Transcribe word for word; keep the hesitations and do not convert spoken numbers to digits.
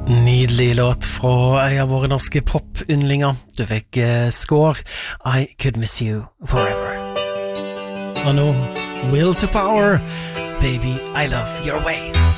Nydelig låt fra en av våre norske pop-yndlinger. Du fikk uh, score I Could Miss You Forever. Og nå Will to Power, Baby I Love Your Way.